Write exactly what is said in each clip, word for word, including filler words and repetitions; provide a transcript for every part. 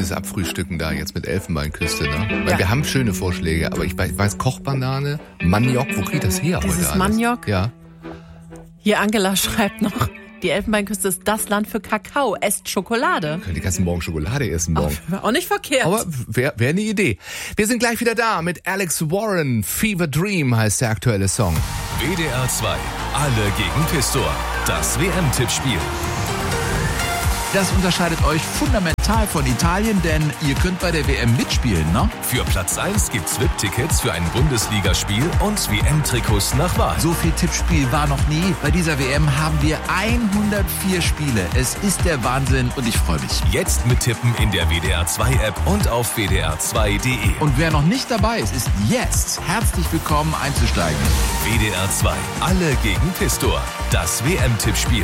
das abfrühstücken da jetzt mit Elfenbeinküste, ne? Weil Ja. wir haben schöne Vorschläge, aber ich weiß, weiß Kochbanane, Maniok, wo kriegt das her Dieses heute alles? Maniok? Ja. Hier Angela schreibt noch, die Elfenbeinküste ist das Land für Kakao. Esst Schokolade. Können die ganzen Morgen Schokolade essen morgen. Auch, auch nicht verkehrt. Aber wäre wär eine Idee. Wir sind gleich wieder da mit Alex Warren. Fever Dream heißt der aktuelle Song. W D R zwei. Alle gegen Pistor. Das W M-Tippspiel. Das unterscheidet euch fundamental von Italien, denn ihr könnt bei der W M mitspielen, ne? Für Platz eins gibt's V I P-Tickets für ein Bundesligaspiel und W M-Trikots nach Wahl. So viel Tippspiel war noch nie. Bei dieser W M haben wir hundertvier Spiele. Es ist der Wahnsinn und ich freue mich. Jetzt mittippen in der W D R zwei App und auf w d r zwei punkt d e. Und wer noch nicht dabei ist, ist jetzt herzlich willkommen einzusteigen. W D R zwei. Alle gegen Pistor. Das W M-Tippspiel.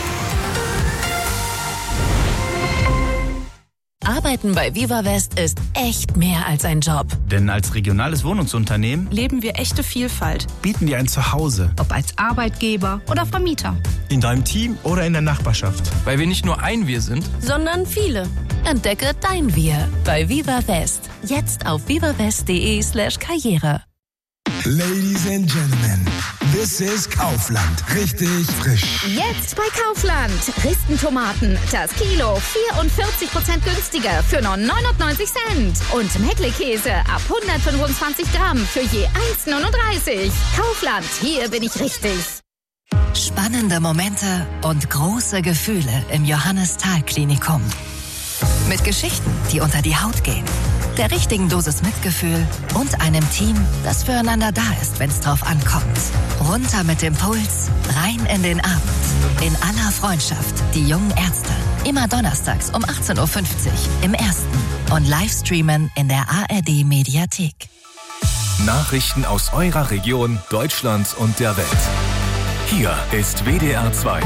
Arbeiten bei Viva West ist echt mehr als ein Job. Denn als regionales Wohnungsunternehmen leben wir echte Vielfalt. bieten wir ein Zuhause. Ob als Arbeitgeber oder Vermieter. In deinem Team oder in der Nachbarschaft. Weil wir nicht nur ein Wir sind, Sondern viele. Entdecke dein Wir bei Viva West. Jetzt auf vivawest.de slash Karriere. Ladies and Gentlemen, this is Kaufland. Richtig frisch. Jetzt bei Kaufland. Ristentomaten, das Kilo vierundvierzig Prozent günstiger für nur neunundneunzig Cent. Und Meckle-Käse ab hundertfünfundzwanzig Gramm für je eins neununddreißig. Kaufland, hier bin ich richtig. Spannende Momente und große Gefühle im Johannes-Thal-Klinikum. Mit Geschichten, die unter die Haut gehen. Der richtigen Dosis Mitgefühl und einem Team, das füreinander da ist, wenn es drauf ankommt. Runter mit dem Puls, rein in den Abend. In aller Freundschaft, die jungen Ärzte. Immer donnerstags um achtzehn Uhr fünfzig im Ersten. Und Livestreamen in der A R D-Mediathek. Nachrichten aus eurer Region, Deutschland und der Welt. Hier ist W D R zwei.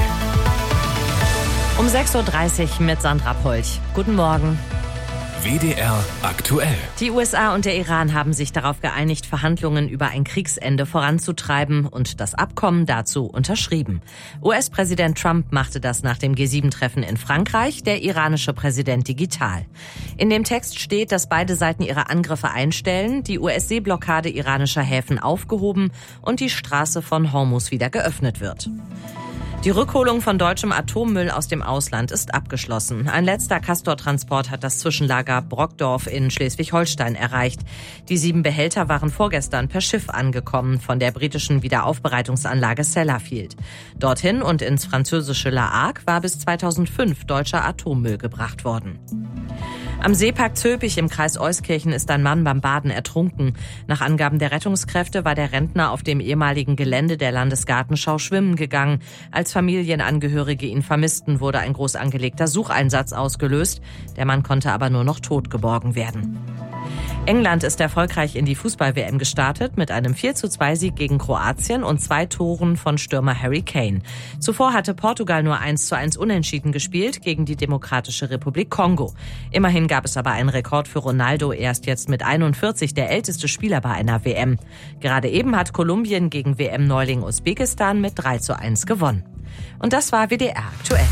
Um sechs Uhr dreißig mit Sandra Polch. Guten Morgen. W D R aktuell. Die U S A und der Iran haben sich darauf geeinigt, Verhandlungen über ein Kriegsende voranzutreiben und das Abkommen dazu unterschrieben. U S-Präsident Trump machte das nach dem G sieben Treffen in Frankreich, der iranische Präsident digital. In dem Text steht, dass beide Seiten ihre Angriffe einstellen, die U S-Seeblockade iranischer Häfen aufgehoben und die Straße von Hormuz wieder geöffnet wird. Die Rückholung von deutschem Atommüll aus dem Ausland ist abgeschlossen. Ein letzter Castor-Transport hat das Zwischenlager Brockdorf in Schleswig-Holstein erreicht. Die sieben Behälter waren vorgestern per Schiff angekommen von der britischen Wiederaufbereitungsanlage Sellafield. Dorthin und ins französische La Hague war bis zweitausendfünf deutscher Atommüll gebracht worden. Am Seepark Zülpich im Kreis Euskirchen ist ein Mann beim Baden ertrunken. Nach Angaben der Rettungskräfte war der Rentner auf dem ehemaligen Gelände der Landesgartenschau schwimmen gegangen. Als Familienangehörige ihn vermissten, wurde ein groß angelegter Sucheinsatz ausgelöst. Der Mann konnte aber nur noch tot geborgen werden. England ist erfolgreich in die Fußball-W M gestartet mit einem vier zu zwei Sieg gegen Kroatien und zwei Toren von Stürmer Harry Kane. Zuvor hatte Portugal nur eins zu eins unentschieden gespielt gegen die Demokratische Republik Kongo. Immerhin gab es aber einen Rekord für Ronaldo. Er ist jetzt mit einundvierzig der älteste Spieler bei einer W M. Gerade eben hat Kolumbien gegen W M-Neuling Usbekistan mit drei zu eins gewonnen. Und das war W D R aktuell.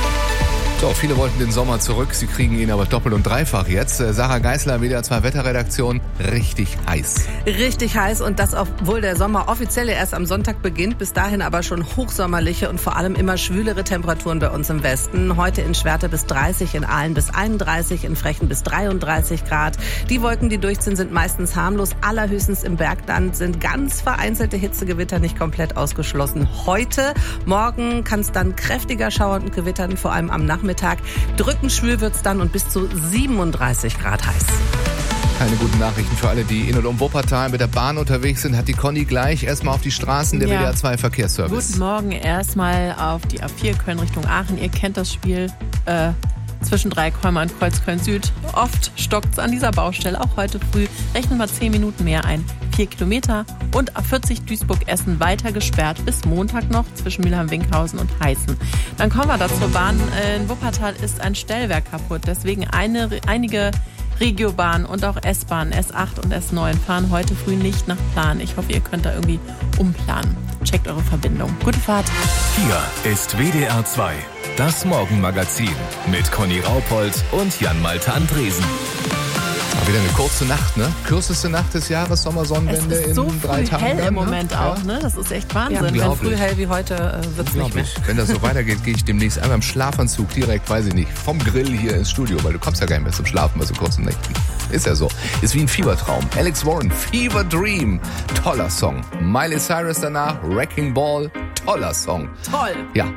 So, viele wollten den Sommer zurück, sie kriegen ihn aber doppelt und dreifach jetzt. Sarah Geisler, W D R zwei Wetterredaktion, richtig heiß. Richtig heiß und das, obwohl der Sommer offiziell erst am Sonntag beginnt, bis dahin aber schon hochsommerliche und vor allem immer schwülere Temperaturen bei uns im Westen. Heute in Schwerte bis dreißig, in Aalen bis einunddreißig, in Frechen bis dreiunddreißig Grad. Die Wolken, die durchziehen, sind meistens harmlos. Allerhöchstens im Bergland sind ganz vereinzelte Hitzegewitter nicht komplett ausgeschlossen. Heute, morgen kann es dann kräftiger schauern und gewittern, vor allem am Nachmittag. Drückend schwül wird's dann und bis zu siebenunddreißig Grad heiß. Keine guten Nachrichten für alle, die in und um Wuppertal mit der Bahn unterwegs sind. Hat die Conny gleich erstmal auf die Straßen der ja. W D R zwei Verkehrsservice. Guten Morgen, erstmal auf die A vier Köln Richtung Aachen. Ihr kennt das Spiel äh, zwischen Dreikolmer und Kreuz-Köln-Süd. Oft stockt's an dieser Baustelle, auch heute früh. Rechnen wir zehn Minuten mehr ein. Vier Kilometer und A vierzig Duisburg-Essen weiter gesperrt bis Montag noch zwischen Mülheim-Winkhausen und Heißen. Dann kommen wir da zur Bahn. In Wuppertal ist ein Stellwerk kaputt. Deswegen eine, einige Regiobahn und auch S-Bahn, S acht und S neun fahren heute früh nicht nach Plan. Ich hoffe, ihr könnt da irgendwie umplanen. Checkt eure Verbindung. Gute Fahrt. Hier ist W D R zwei. Das Morgenmagazin mit Conny Raupold und Jan-Malte Andresen. War wieder eine kurze Nacht, ne? Kürzeste Nacht des Jahres, Sommersonnenwende in so früh drei Tagen. hell dann, im ne? Moment Ja. auch, ne? Das ist echt Wahnsinn. Ja, Wenn früh hell wie heute äh, wird's nicht mehr. Wenn das so weitergeht, gehe ich demnächst einmal im Schlafanzug direkt, weiß ich nicht, vom Grill hier ins Studio, weil du kommst ja gar nicht mehr zum Schlafen bei so kurzen Nächten. Ist ja so. Ist wie ein Fiebertraum. Alex Warren, Fever Dream. Toller Song. Miley Cyrus danach, Wrecking Ball. Toller Song. Toll. Ja.